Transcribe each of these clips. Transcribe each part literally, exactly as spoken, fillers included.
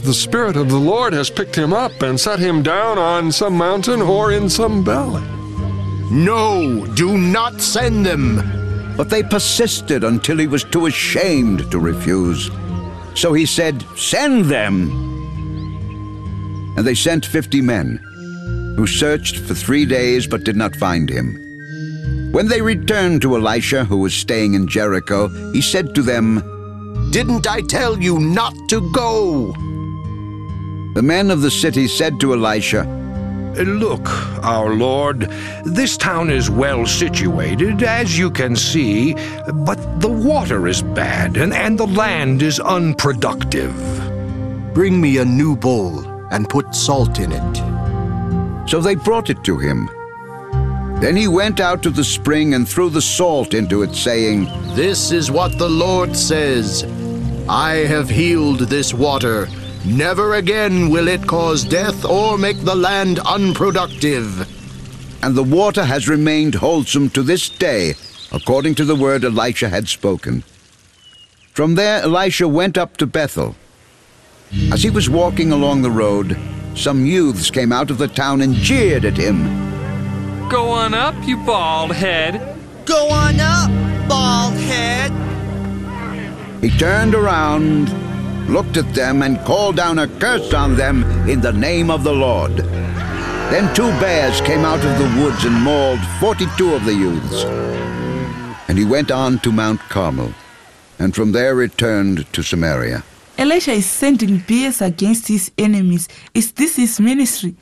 the Spirit of the Lord has picked him up and set him down on some mountain or in some valley. No, do not send them. But they persisted until he was too ashamed to refuse. So he said, "Send them." And they sent fifty men, who searched for three days but did not find him. When they returned to Elisha, who was staying in Jericho, he said to them, "Didn't I tell you not to go?" The men of the city said to Elisha, "Look, our lord, this town is well situated, as you can see, but the water is bad and, and the land is unproductive." Bring me a new bowl and put salt in it. So they brought it to him. Then he went out to the spring and threw the salt into it, saying, "This is what the Lord says. I have healed this water. Never again will it cause death or make the land unproductive." And the water has remained wholesome to this day, according to the word Elisha had spoken. From there Elisha went up to Bethel. As he was walking along the road, some youths came out of the town and jeered at him. "Go on up, you bald head." Go on up, bald head. He turned around, looked at them, and called down a curse on them in the name of the Lord. Then two bears came out of the woods and mauled forty-two of the youths. And he went on to Mount Carmel, and from there returned to Samaria. Elisha is sending bears against his enemies. Is this his ministry?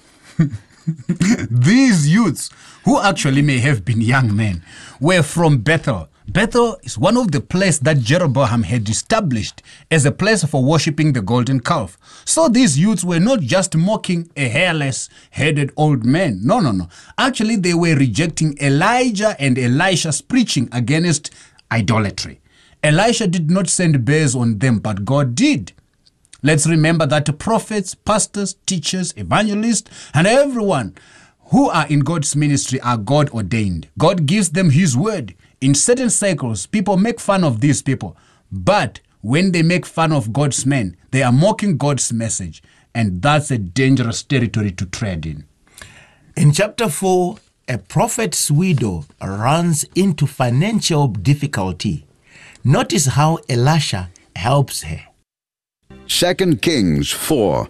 These youths, who actually may have been young men, were from Bethel. Bethel is one of the places that Jeroboam had established as a place for worshipping the golden calf. So these youths were not just mocking a hairless, headed old man. No, no, no. Actually, they were rejecting Elijah and Elisha's preaching against idolatry. Elisha did not send bears on them, but God did. Let's remember that prophets, pastors, teachers, evangelists, and everyone who are in God's ministry are God ordained. God gives them his word. In certain circles, people make fun of these people. But when they make fun of God's men, they are mocking God's message. And that's a dangerous territory to tread in. In chapter four, a prophet's widow runs into financial difficulty. Notice how Elisha helps her. Second Kings four.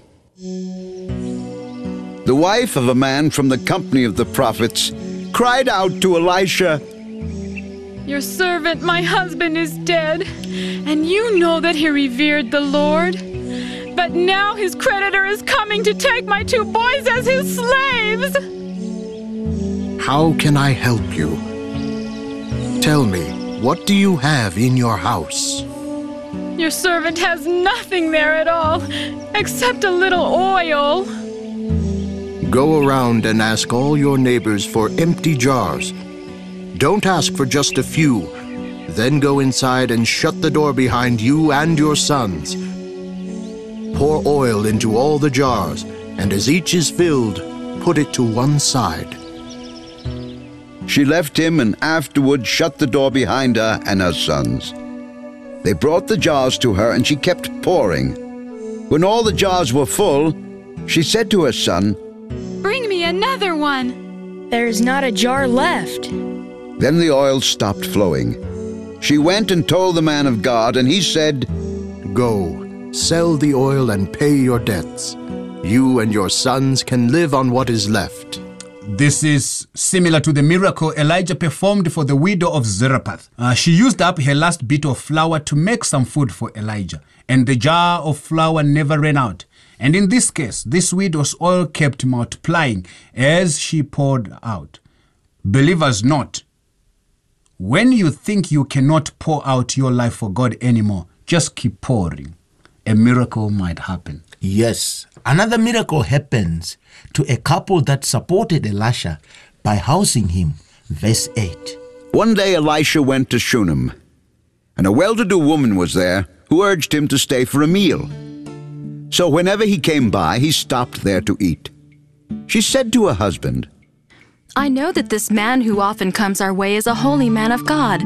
The wife of a man from the company of the prophets cried out to Elisha, "Your servant, my husband, is dead, and you know that he revered the Lord. But now his creditor is coming to take my two boys as his slaves." How can I help you? Tell me, what do you have in your house? "Your servant has nothing there at all, except a little oil." Go around and ask all your neighbors for empty jars. Don't ask for just a few. Then go inside and shut the door behind you and your sons. Pour oil into all the jars, and as each is filled, put it to one side. She left him and afterward shut the door behind her and her sons. They brought the jars to her, and she kept pouring. When all the jars were full, she said to her son, "Bring me another one." "There is not a jar left." Then the oil stopped flowing. She went and told the man of God, and he said, "Go, sell the oil and pay your debts. You and your sons can live on what is left." This is similar to the miracle Elijah performed for the widow of Zarephath. Uh, she used up her last bit of flour to make some food for Elijah, and the jar of flour never ran out. And in this case, this widow's oil kept multiplying as she poured out. Believers, note, when you think you cannot pour out your life for God anymore, just keep pouring. A miracle might happen. Yes, another miracle happens to a couple that supported Elisha by housing him. Verse eight. One day Elisha went to Shunem, and a well-to-do woman was there who urged him to stay for a meal. So whenever he came by, he stopped there to eat. She said to her husband, "I know that this man who often comes our way is a holy man of God.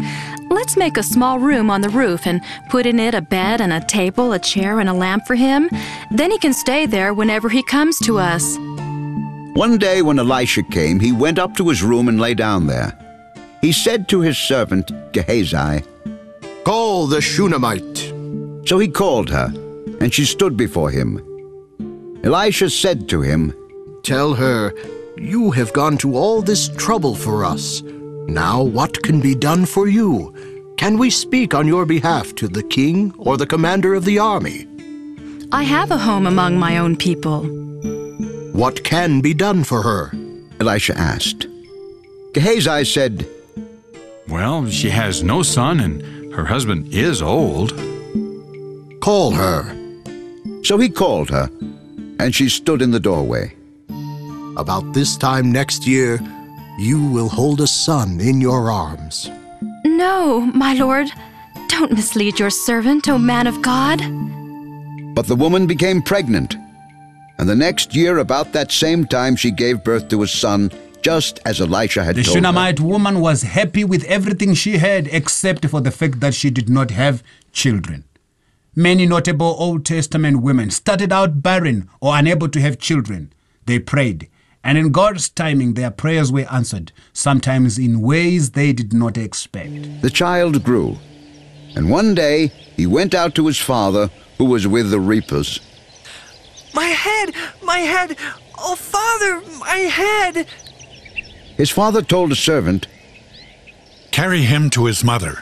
Let's make a small room on the roof and put in it a bed and a table, a chair, and a lamp for him. Then he can stay there whenever he comes to us." One day when Elisha came, he went up to his room and lay down there. He said to his servant Gehazi, "Call the Shunammite." So he called her, and she stood before him. Elisha said to him, "Tell her, you have gone to all this trouble for us. Now what can be done for you? Can we speak on your behalf to the king or the commander of the army?" "I have a home among my own people." "What can be done for her?" Elisha asked. Gehazi said, "Well, she has no son, and her husband is old." "Call her." So he called her, and she stood in the doorway. "About this time next year, you will hold a son in your arms." "No, my lord. Don't mislead your servant, O man of God." But the woman became pregnant, and the next year about that same time she gave birth to a son, just as Elisha had The told her. Shunammite woman was happy with everything she had except for the fact that she did not have children. Many notable Old Testament women started out barren or unable to have children. They prayed, and in God's timing their prayers were answered, sometimes in ways they did not expect. The child grew, and one day he went out to his father, who was with the reapers. My head! My head! Oh, Father, my head! His father told a servant, "Carry him to his mother."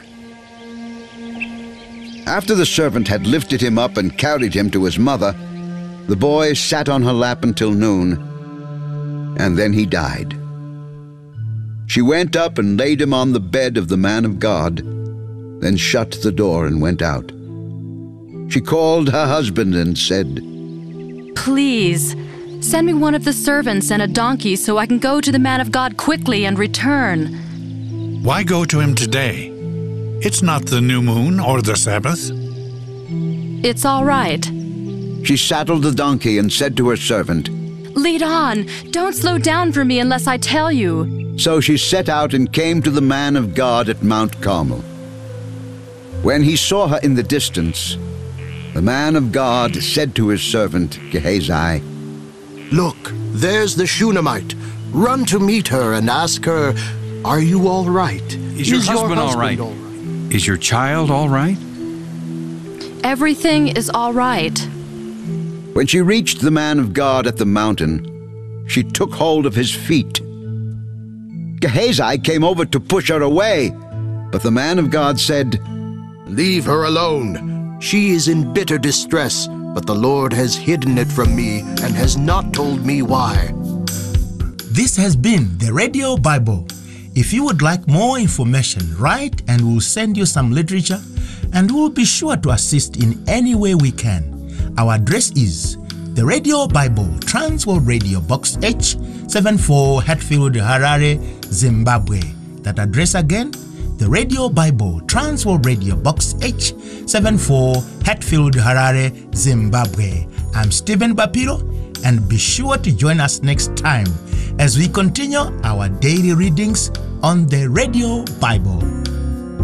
After the servant had lifted him up and carried him to his mother, the boy sat on her lap until noon, and then he died. She went up and laid him on the bed of the man of God, then shut the door and went out. She called her husband and said, "Please, send me one of the servants and a donkey so I can go to the man of God quickly and return." Why go to him today? It's not the new moon or the Sabbath. "It's all right." She saddled the donkey and said to her servant, "Lead on. Don't slow down for me unless I tell you." So she set out and came to the man of God at Mount Carmel. When he saw her in the distance, the man of God said to his servant Gehazi, "Look, there's the Shunammite. Run to meet her and ask her, are you all right? Is your husband all right? Is your child all right?" "Everything is all right." When she reached the man of God at the mountain, she took hold of his feet. Gehazi came over to push her away, but the man of God said, "Leave her alone. She is in bitter distress, but the Lord has hidden it from me and has not told me why." This has been the Radio Bible. If you would like more information, write and we'll send you some literature, and we'll be sure to assist in any way we can. Our address is the Radio Bible, Transworld Radio, Box H seventy-four, Hatfield, Harare, Zimbabwe. That address again, the Radio Bible, Transworld Radio, Box H seventy-four, Hatfield, Harare, Zimbabwe. I'm Stephen Bapiro, and be sure to join us next time as we continue our daily readings on the Radio Bible.